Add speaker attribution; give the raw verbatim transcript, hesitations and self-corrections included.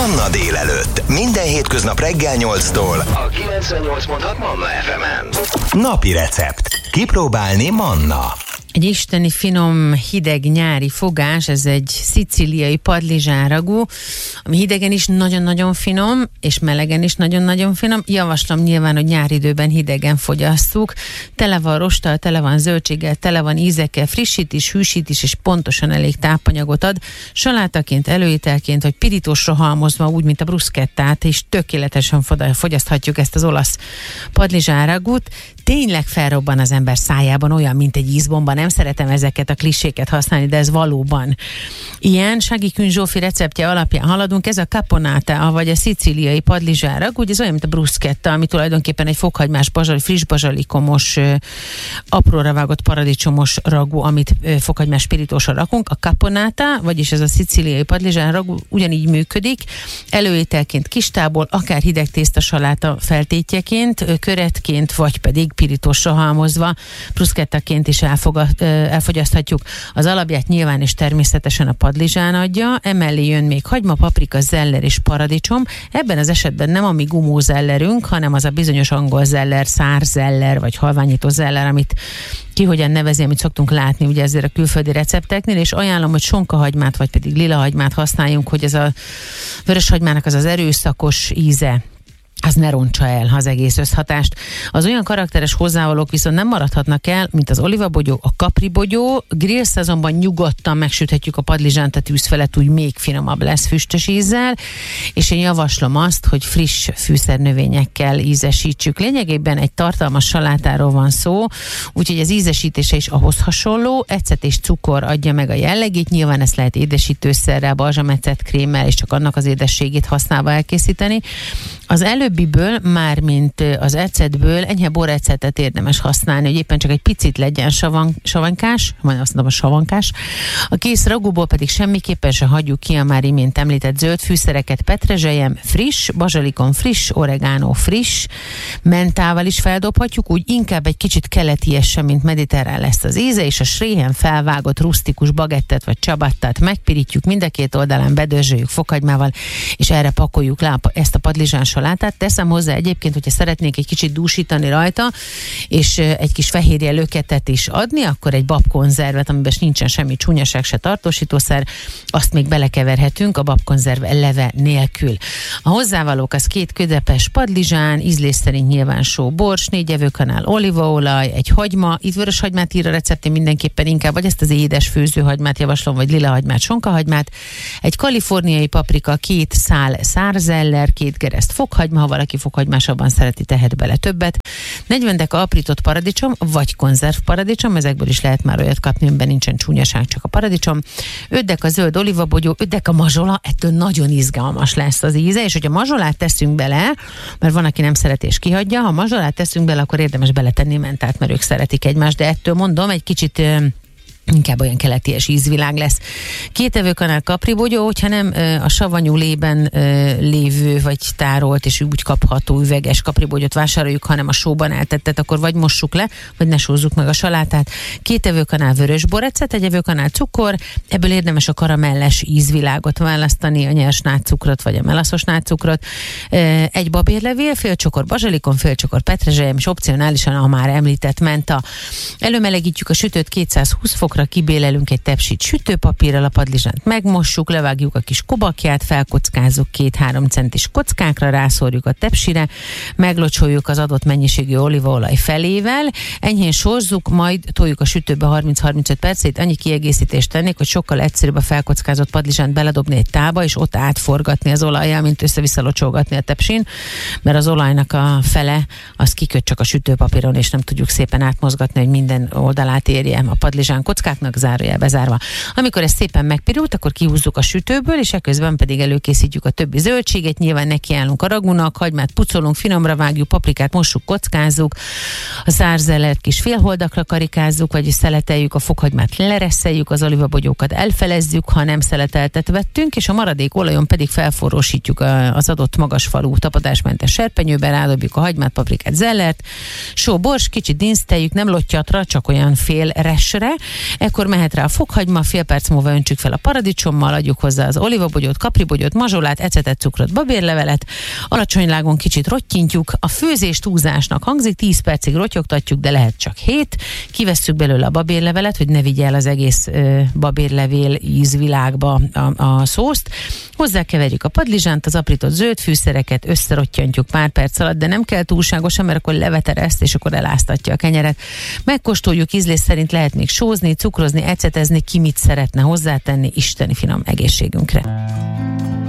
Speaker 1: Manna délelőtt. Minden hétköznap reggel nyolctól a kilencvennyolc pont hat Manna ef emen. Napi recept. Kipróbálni Manna.
Speaker 2: Egy isteni finom, hideg nyári fogás, ez egy szicíliai padlizsánragú, ami hidegen is nagyon-nagyon finom, és melegen is nagyon-nagyon finom. Javaslom nyilván, hogy nyári időben hidegen fogyasszuk. Tele van rosttal, tele van zöldséggel, tele van ízekkel, frissít is, hűsít is, és pontosan elég tápanyagot ad. Salátaként, előételként, vagy pirítós rohalmozva, úgy, mint a bruschettát, és tökéletesen fogyaszthatjuk ezt az olasz padlizsánragút. Tényleg felrobban az ember szájában, olyan, mint egy ízbomba. Nem szeretem ezeket a kliséket használni, de ez valóban ilyen. Sági Kün Zsófi receptje alapján haladunk. Ez a caponata, vagy a szicíliai padlizsánragú, ugye ez olyan, mint a bruschetta, ami tulajdonképpen egy fokhagymás, bazsali, friss bazsalikomos, apróra vágott paradicsomos ragú, amit fokhagymás spirítósra rakunk. A caponata, vagyis ez a szicíliai padlizsánragú ugyanígy működik. Előételként kistából, akár hideg tésztasaláta feltétjeként, köretként, vagy pedig pirítósra halmozva, bruschettaként is elfogad, elfogyaszthatjuk. Az alapját nyilván és természetesen a padlizsán adja, emellé jön még hagyma, paprika, zeller és paradicsom. Ebben az esetben nem a mi gumózellerünk, hanem az a bizonyos angol zeller, szárzeller vagy halványító zeller, amit ki hogyan nevezi, amit szoktunk látni ugye ezért a külföldi recepteknél, és ajánlom, hogy sonkahagymát vagy pedig lilahagymát használjunk, hogy ez a vöröshagymának az az erőszakos íze az ne rontsa el az egész összhatást. Az olyan karakteres hozzávalók viszont nem maradhatnak el, mint az olivabogyó, a kapribogyó. Grill szezonban nyugodtan megsüthetjük a padlizsánt a tűz felett, úgy még finomabb lesz füstös ízzel, és én javaslom azt, hogy friss fűszernövényekkel ízesítsük. Lényegében egy tartalmas salátáról van szó, úgyhogy az ízesítése is ahhoz hasonló, ecet és cukor adja meg a jellegét, nyilván ezt lehet édesítőszerrel, balzsamecet, krémmel, és csak annak az édességét használva elkészíteni. Az előbbiből, már mint az ecetből, enyhe borecetet érdemes használni, hogy éppen csak egy picit legyen savan, savankás, majd azt mondom a savankás. A kész ragúból pedig semmiképpen se hagyjuk ki a már imént említett zöld fűszereket, petrezselyem friss, bazsalikon friss, oregánó friss, mentával is feldobhatjuk, úgy inkább egy kicsit keletiesen, mint mediterrán lesz az íze, és a sréhen felvágott rusztikus bagettet vagy csabattát megpirítjuk, mind a két oldalán bedörzsöljük fokhagymával, és erre pakoljuk le ezt a padlizsán salátát. Teszem hozzá egyébként, hogyha szeretnék egy kicsit dúsítani rajta, és egy kis fehérje löketet is adni, akkor egy babkonzervet, amiben nincsen semmi csúnyaság, se tartósítószer, azt még belekeverhetünk a babkonzerv leve nélkül. A hozzávalók az két közepes padlizsán, ízlés szerint nyilván só, bors, négy evőkanál olívaolaj, egy hagyma, itt vöröshagymát ír a receptén mindenképpen inkább, vagy ezt az édes főzőhagymát javaslom, vagy lilahagymát, sonkahagymát, egy kaliforniai paprika, két szál szárzeller, két gereszt fokhagyma, ha valaki fokhagymásabban szereti, tehet bele többet. negyven deka aprított paradicsom, vagy konzerv paradicsom, ezekből is lehet már olyat kapni, amiben nincsen csúnyaság, csak a paradicsom. öt deka zöld olivabogyó, öt deka mazsola, ettől nagyon izgalmas lesz az íze, és hogyha mazsolát teszünk bele, mert van, aki nem szereti és kihagyja, ha mazsolát teszünk bele, akkor érdemes beletenni mentát, mert ők szeretik egymást, de ettől mondom, egy kicsit inkább olyan keleties ízvilág lesz. Két evőkanál kapribogyó, hogyha nem a savanyú lében lévő, vagy tárolt, és úgy kapható üveges kapribogyót vásároljuk, hanem a sóban eltettet, akkor vagy mossuk le, vagy ne sózzuk meg a salátát. Két evőkanál vörös borecet, egy evőkanál cukor, ebből érdemes a karamelles ízvilágot választani, a nyers nátscukrot, vagy a melaszos nátscukrot. Egy babérlevél, fél csokor bazsalikon, fél csokor petrezselyem, és opcionálisan a már említett menta. Előmelegítjük a sütőt kétszázhúsz fokra, kibélelünk egy tepsit sütőpapírral, a padlizsánt megmossuk, levágjuk a kis kobakját, felkockázzuk két-három centis kockákra, rászórjuk a tepsire, meglocsoljuk az adott mennyiségű olívaolaj felével, enyhén sorzzuk, majd toljuk a sütőbe harminc-harmincöt percét. Annyi kiegészítést tennék, hogy sokkal egyszerűbb a felkockázott padlizsánt beledobni egy tálba, és ott átforgatni az olajjal, mint össze-vissza locsolgatni a tepsin, mert az olajnak a fele az kiköt csak a sütőpapíron, és nem tudjuk szépen átmozgatni, hogy minden oldalát érje a padlizsán kockának, zárójel bezárva. Amikor ez szépen megpirult, akkor kihúzzuk a sütőből, és eközben pedig előkészítjük a többi zöldséget, nyilván nekiállunk a ragúnak, hagymát pucolunk, finomra vágjuk, paprikát mossuk, kockázzuk, a szárzellert kis félholdakra karikázzuk, vagyis szeleteljük, a fokhagymát lereszeljük, az olivabogyókat elfelezzük, ha nem szeleteltet vettünk, és a maradék olajon pedig felforrósítjuk az adott magasfalú tapadásmentes serpenyőben, rádobjuk a hagymát, paprikát, zellert, só, bors, kicsit dinszteljük, nem lottyatra, csak olyan fél resre, Ekkor mehet rá a fokhagyma, fél perc múlva öntsük fel a paradicsommal, adjuk hozzá az olívabogyót, kapribogyót, mazsolát, ecetet, cukrot, babérlevelet, alacsony lágon kicsit rottyintjuk, a főzés túlzásnak hangzik, tíz percig rotyogtatjuk, de lehet csak hét, kivesszük belőle a babérlevelet, hogy ne vigye el az egész ö, babérlevél ízvilágba a, a szószt, hozzákeverjük a padlizsánt, az aprított zöld fűszereket, összerottyantjuk pár perc alatt, de nem kell túlságosan, mert akkor levetereszt, és akkor eláztatja a kenyeret. Megkóstoljuk, ízlés szerint lehet még sózni, cukrozni, ecetezni, ki mit szeretne hozzátenni, isteni finom egészségünkre.